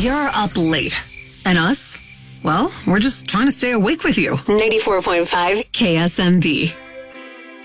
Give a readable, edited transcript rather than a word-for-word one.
You're up late. And us? Well, we're just trying to stay awake with you. 94.5 KSMB.